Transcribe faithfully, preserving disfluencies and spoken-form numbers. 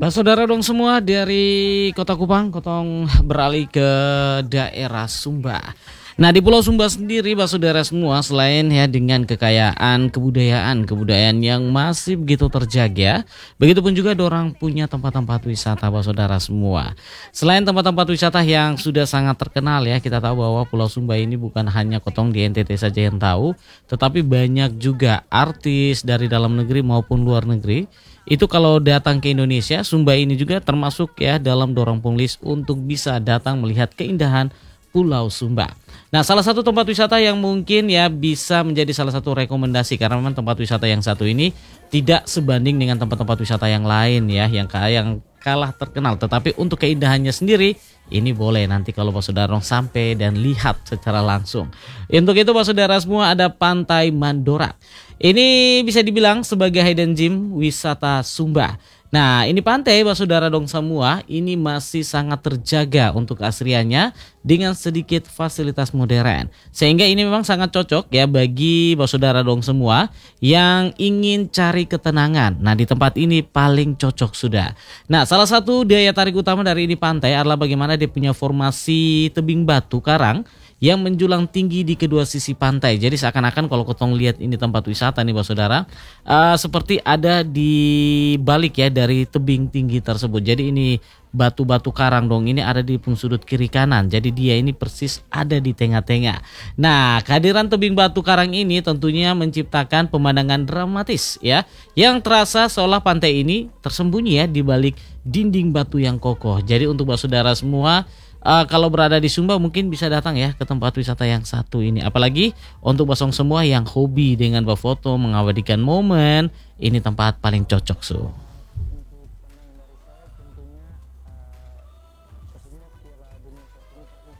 Bah saudara dong semua dari Kota Kupang, Kotong beralih ke daerah Sumba. Nah di Pulau Sumba sendiri, bah saudara semua, selain ya dengan kekayaan kebudayaan, kebudayaan yang masih begitu terjaga, begitupun juga dorang punya tempat-tempat wisata, bah saudara semua. Selain tempat-tempat wisata yang sudah sangat terkenal ya, kita tahu bahwa Pulau Sumba ini bukan hanya Kotong di N T T saja yang tahu, tetapi banyak juga artis dari dalam negeri maupun luar negeri. Itu kalau datang ke Indonesia, Sumba ini juga termasuk ya dalam dorong punglis untuk bisa datang melihat keindahan Pulau Sumba. Nah, salah satu tempat wisata yang mungkin ya bisa menjadi salah satu rekomendasi, karena memang tempat wisata yang satu ini tidak sebanding dengan tempat-tempat wisata yang lain ya, yang yang kalah terkenal. Tetapi untuk keindahannya sendiri, ini boleh nanti kalau Pak Saudara sampai dan lihat secara langsung. Untuk itu Pak Saudara semua, ada Pantai Mandora. Ini bisa dibilang sebagai hidden gem wisata Sumba. Nah ini pantai Pak Saudara dong semua, ini masih sangat terjaga untuk keasriannya dengan sedikit fasilitas modern. Sehingga ini memang sangat cocok ya bagi Pak Saudara dong semua yang ingin cari ketenangan. Nah di tempat ini paling cocok sudah. Nah salah satu daya tarik utama dari ini pantai adalah bagaimana dia punya formasi tebing batu karang yang menjulang tinggi di kedua sisi pantai. Jadi seakan-akan kalau Kotong lihat ini tempat wisata nih Pak Saudara, uh, seperti ada di balik ya dari tebing tinggi tersebut. Jadi ini batu-batu karang dong, ini ada di sudut kiri kanan. Jadi dia ini persis ada di tengah-tengah. Nah kehadiran tebing batu karang ini tentunya menciptakan pemandangan dramatis ya, yang terasa seolah pantai ini tersembunyi ya di balik dinding batu yang kokoh. Jadi untuk Pak Saudara semua, Uh, kalau berada di Sumba mungkin bisa datang ya ke tempat wisata yang satu ini. Apalagi untuk basong semua yang hobi dengan berfoto, mengabadikan momen, ini tempat paling cocok so.